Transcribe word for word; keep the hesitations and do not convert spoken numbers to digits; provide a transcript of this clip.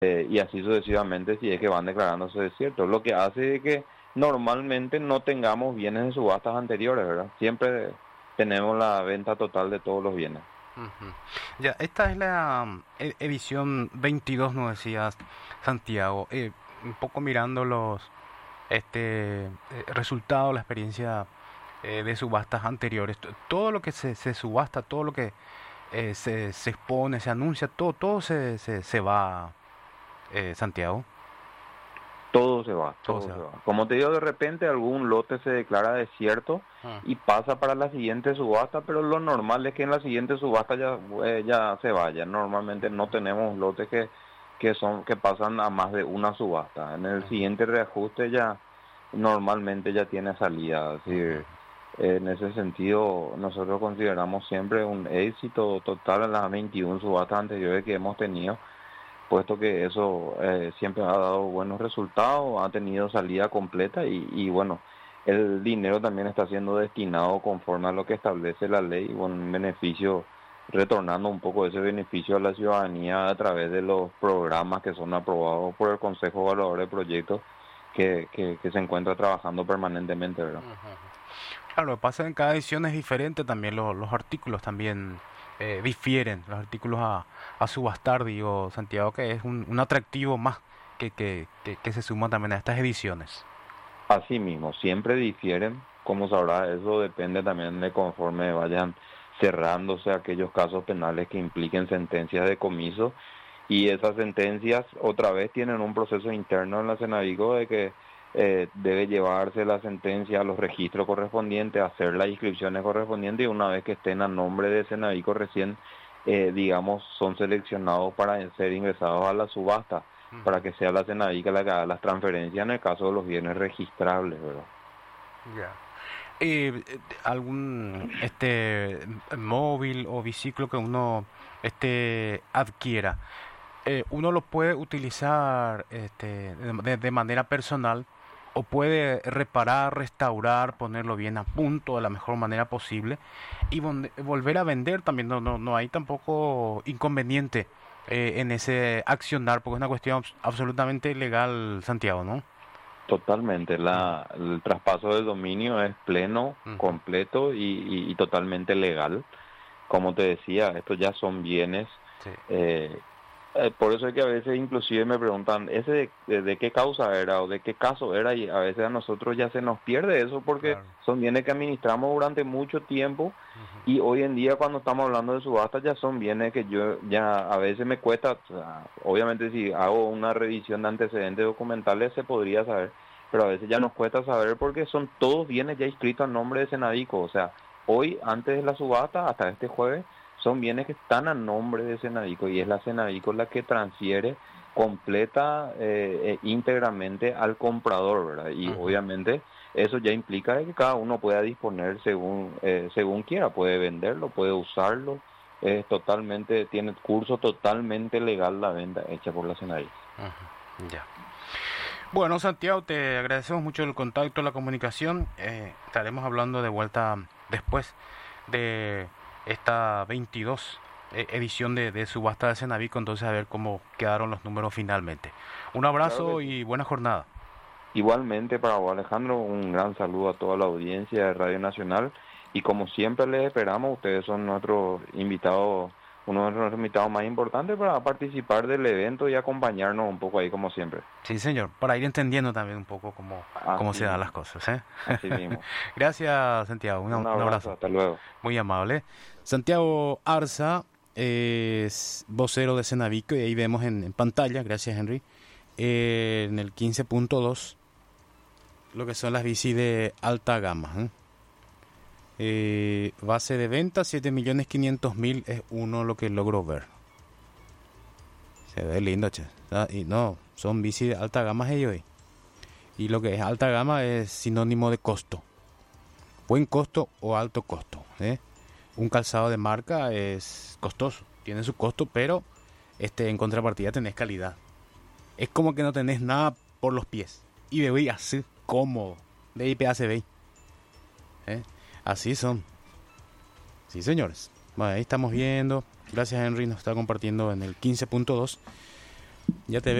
eh, y así sucesivamente si es que van declarándose desiertos, lo que hace que normalmente no tengamos bienes de subastas anteriores, ¿verdad? Siempre tenemos la venta total de todos los bienes. Ujú. Ya, esta es la mm, e- edición veintidós, nos decías, Santiago. Eh, un poco mirando los este eh, resultados, la experiencia eh, de subastas anteriores. T- Todo lo que se, se subasta, todo lo que eh, se, se expone, se anuncia, todo, todo se, se, se va, eh, Santiago. Todo se va, Todo se todo se va. va. Como te digo, de repente algún lote se declara desierto Ah, y pasa para la siguiente subasta, pero lo normal es que en la siguiente subasta ya, eh, ya se vaya. Normalmente no tenemos lotes que, que son que pasan a más de una subasta. En el ujú, siguiente reajuste ya normalmente ya tiene salida. Así, ujú, en ese sentido, nosotros consideramos siempre un éxito total en las veintiuna subastas anteriores que hemos tenido, puesto que eso eh, siempre ha dado buenos resultados, ha tenido salida completa y, y bueno, el dinero también está siendo destinado conforme a lo que establece la ley, con beneficio, retornando un poco ese beneficio a la ciudadanía a través de los programas que son aprobados por el Consejo Evaluador de Proyectos que, que, que se encuentra trabajando permanentemente, ¿verdad? ujú. Claro, lo que pasa en cada edición es diferente también, lo- los artículos también eh, difieren, los artículos a, a subastar, digo, Santiago, que es un, un atractivo más que, que, que, que se suma también a estas ediciones. Así mismo, siempre difieren, como sabrá, eso depende también de conforme vayan cerrándose aquellos casos penales que impliquen sentencias de comiso y esas sentencias otra vez tienen un proceso interno en la Senavico de que eh, debe llevarse la sentencia a los registros correspondientes, hacer las inscripciones correspondientes y una vez que estén a nombre de Senavico recién, eh, digamos, son seleccionados para ser ingresados a la subasta para Ujú. que sea la Senavica la que haga las transferencias en el caso de los bienes registrables, ¿verdad? Ya. Eh, eh, algún este m- móvil o biciclo que uno este adquiera, eh, uno lo puede utilizar este, de, de- de manera personal o puede reparar, restaurar, ponerlo bien a punto de la mejor manera posible y vonde- volver a vender también. No, no, no hay tampoco inconveniente eh, en ese accionar porque es una cuestión abs- absolutamente legal, Santiago, ¿no? Totalmente, Ujú, la, el traspaso del dominio es pleno, ujú, completo y, y- y totalmente legal. Como te decía, estos ya son bienes. sí, eh, eh, por eso es que a veces inclusive me preguntan, ¿ese de, de- de qué causa era o de qué caso era? Y a veces a nosotros ya se nos pierde eso porque claro. son bienes que administramos durante mucho tiempo Ujú, y hoy en día cuando estamos hablando de subasta ya son bienes que yo ya a veces me cuesta, o sea, obviamente si hago una revisión de antecedentes documentales se podría saber, pero a veces ya nos cuesta saber porque son todos bienes ya inscritos al nombre de Senadico, o sea, hoy antes de la subasta hasta este jueves son bienes que están a nombre de Senadico y es la Senadico la que transfiere completa eh, e íntegramente al comprador, ¿verdad? Y ujú. obviamente eso ya implica de que cada uno pueda disponer según eh, según quiera, puede venderlo, puede usarlo, es totalmente, tiene curso totalmente legal la venta hecha por la Senadico. Ujú, ya. Bueno, Santiago, te agradecemos mucho el contacto, la comunicación. Eh, estaremos hablando de vuelta después de esta veintidós eh, edición de, de subasta de Cenavico, entonces a ver cómo quedaron los números finalmente. Un Claro que abrazo sí. y buena jornada. Igualmente para vos, Alejandro, un gran saludo a toda la audiencia de Radio Nacional y como siempre les esperamos, ustedes son nuestros invitados, uno de nuestros invitados más importantes para participar del evento y acompañarnos un poco ahí como siempre. Sí, señor, para ir entendiendo también un poco cómo, cómo Así se dan las mismo, cosas, ¿eh? así mismo. Gracias, Santiago. Un, Un un abrazo, abrazo. hasta luego. Muy amable. Santiago Arza es vocero de Cenavico y ahí vemos en, en pantalla, gracias Henry, eh, en el quince punto dos lo que son las bici de alta gama. ¿eh? Eh, base de venta siete millones quinientos mil es uno lo que logro ver. Se ve lindo, che. Ah, y no, son bici de alta gama ellos. eh. Y lo que es alta gama es sinónimo de costo. Buen costo o alto costo. ¿eh? Un calzado de marca es costoso, tiene su costo, pero este, en contrapartida tenés calidad. Es como que no tenés nada por los pies. Y bebé así, cómodo. De I P A C B. ¿eh? Así son. Sí, señores. Bueno, ahí estamos viendo. Gracias, Henry. Nos está compartiendo en el quince punto dos Ya te